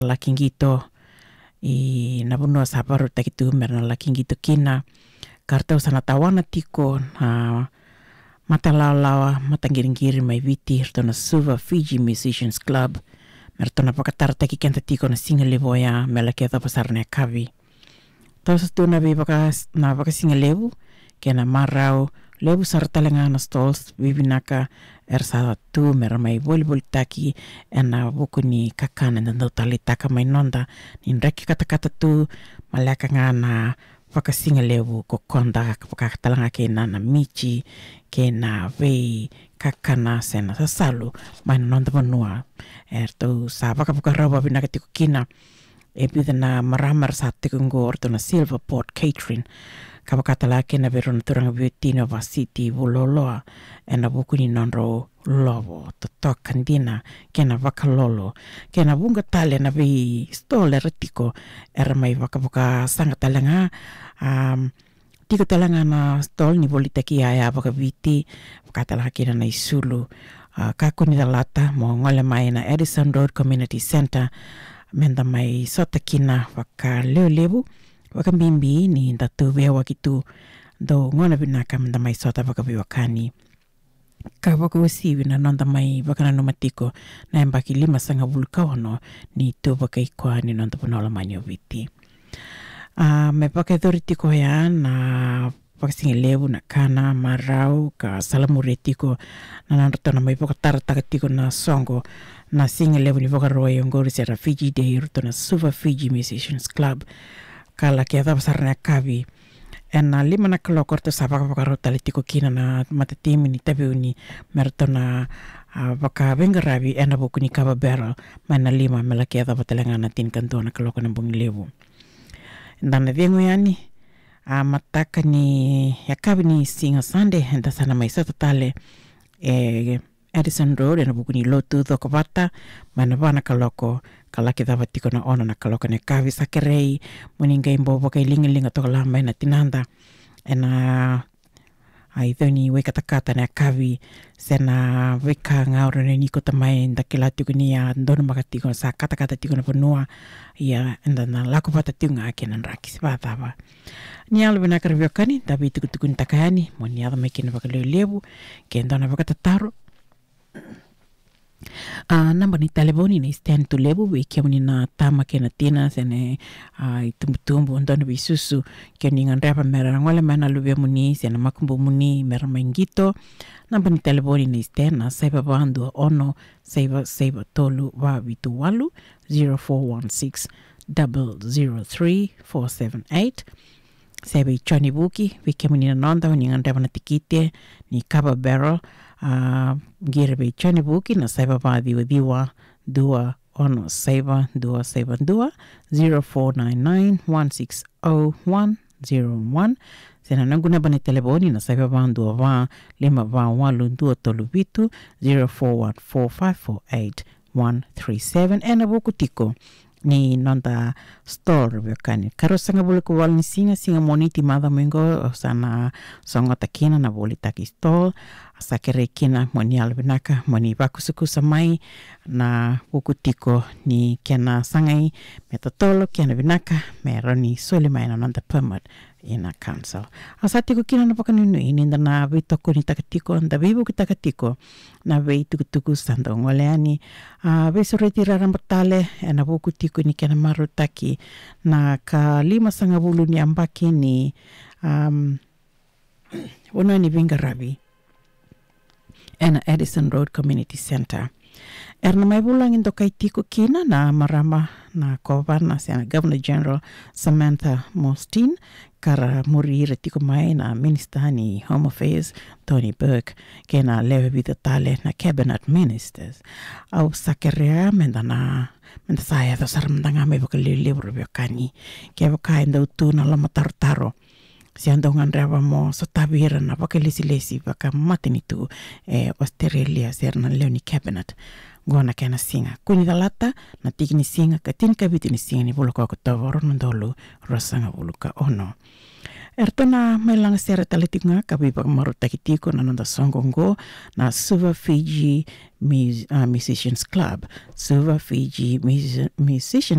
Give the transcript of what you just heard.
lakingito I nabunua sabaru takitu merna lakingito kina kartau sana tawana tiko na matalalawa matanggiring-giring may viti na Suva Fiji Musicians Club mertona pakatar taki kenta tiko na singalevo ya melaketa pasar na kavi tos tu na baka singalevo kena marau lebu sartalenga na stalls bibinaka ersa tu meramai volleyball taki ena buku ni kakana na talitaka mai nonda nin reki kata-kata tu malaka ngana wakasinga lewu ko konda pakatalanga kena na michi kena vei kakana sena sasalu mai nonda banua erto sa buka roba binaka tiko kina na maramar sa tikungo orto na Silverport Catering kapakatala kena verona turanga viutina va city vololoa ena buku ni nonro lovo to kandina kena vakalolo kena bunga tale na vi stole retiko era mai vaka sanga talanga tiko talanga na stole ni volita ki aya vaka viti vakatala kena na isulu kakuni dalata mo ngole mai na Edison Road Community Center menda mai sota kina vaka lebu waka mbimbi ni ndatu bewa kitu do ngona binaka menda mai sota vaka biwakani ka waka wasiwi na nonda mai waka na numatiko na mbaki 5 sanga vulkaono ni tu waka ikwa ni nonda panola manyo viti me waka tiko ya na waka singelevu na kana marau ka salamuretiko na nandota na mai waka tarataka na songo na singelevu ni waka roa yongori sera Fiji Day ruto na Suva Fiji Musicians Club kala kia pasar na kavi ena 5 na kalokor to sabaka pakarota tiko kina na matatimi ni tabiu ni mertona baka bengaravi ena buku ni kaba barrel mana 5 melaki ata patelanga na tin kanto na kaloko na bungilevu ndana viengu yani mataka ni ya kavi ni singa Sunday enda sana maisata tale Edison Road ena buku ni lotu thoko bata mana wana kaloko kalaki dava tiko na ona na kaloko ne kavi sakerei muninga imbo boka ilinga toka lamba na tinanda ena aithoni wekatakata na kavi sena weka ngaura ne niko tamai ndakila tiko ni ya ndono makatiko sa kata tiko na panua ya enda na lako pata tiunga ake na raki sibatava ni alu bina karbiokani tabi tuku ntakayani moni adha mekina baka lebu kendo na baka tataro namba ni telefoni ni stand to lebu wiki muni na tama kena tina sene itumbu ndono bisusu keni nganrepa mera ngole mana lubia muni sene makumbu muni mera mengito namba ni telefoni ni stand na saiba bandu ono saiba tolu wa vitu walu 0416 003 478 saiba ichoni buki wiki muni na nonda ni nganrepa na tikite ni kaba barrel gira be chani buki na saiba ba diwa dua ono saiba dua 0499160101 sena nanguna bane telefoni na saiba ba dua va 5 va walu dua tolu vitu 0414548137 ena buku tiko ni nonda store bekani karo sanga bole ko wal ni singa moniti mada mengo sana songa takina na bole taki store sakere kina moni albinaka moni bakusuku samai na buku tiko ni kena sangai metatolo kena binaka meroni solimai na nonda permit ina council asati ko kina na pakanunu ini na vitoko ni takatiko nda bibu kitakatiko na tuku sando ngoleani beso retira rambatale na buku tiko ni kena marutaki na ka 5 sanga bulu ni ambaki ni ono ni Bingaravi ena Edison Road Community Center erna mai bulang indo kai tiko kina na marama na governor na Governor General Samantha Mostyn kara murira tiko mai na minister ni Home Affairs Tony Burke kena lewe bita tale na cabinet ministers au sakerea menda saya to sarmdanga me baka libro bekani ke baka indo tu na lama taro siando nganrewa mo so tabira na baka lesi baka matini tu Australia serna leoni cabinet gona kena singa kuni dalata na tikini singa katin kabiti ni singa ni buluka ko tawaro ndolo rosanga buluka ono Ertona mai langa sera talitinga kabi bak maru takitiko na nanda songongo na Silver Fiji Musicians Club. Silver Fiji Musicians